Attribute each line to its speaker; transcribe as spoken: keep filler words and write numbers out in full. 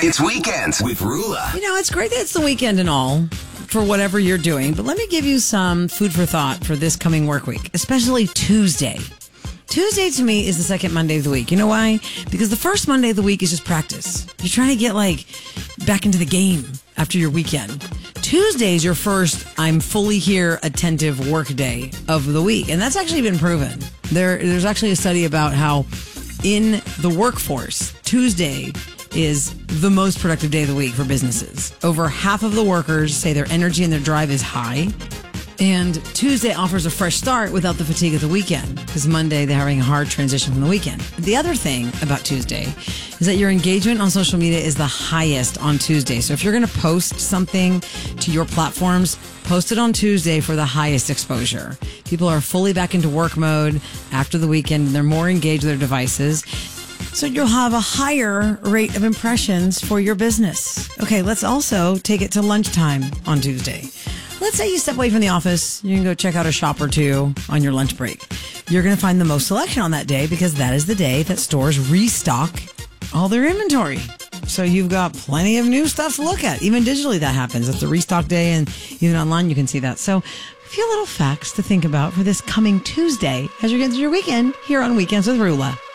Speaker 1: It's weekends with Rula.
Speaker 2: You know, it's great that it's the weekend and all for whatever you're doing, but let me give you some food for thought for this coming work week, especially Tuesday. Tuesday to me is the second Monday of the week. You know why? Because the first Monday of the week is just practice. You're trying to get like back into the game after your weekend. Tuesday is your first I'm fully here attentive work day of the week. And that's actually been proven. There, there's actually a study about how in the workforce, Tuesday is the most productive day of the week for businesses. Over half of the workers say their energy and their drive is high. And Tuesday offers a fresh start without the fatigue of the weekend, because Monday they're having a hard transition from the weekend. The other thing about Tuesday is that your engagement on social media is the highest on Tuesday. So if you're going to post something to your platforms, post it on Tuesday for the highest exposure. People are fully back into work mode after the weekend. They're more engaged with their devices. So you'll have a higher rate of impressions for your business. Okay, let's also take it to lunchtime on Tuesday. Let's say you step away from the office. You can go check out a shop or two on your lunch break. You're going to find the most selection on that day because that is the day that stores restock all their inventory. So you've got plenty of new stuff to look at. Even digitally that happens. It's a restock day, and even online you can see that. So a few little facts to think about for this coming Tuesday as you get into your weekend here on Weekends with Rula.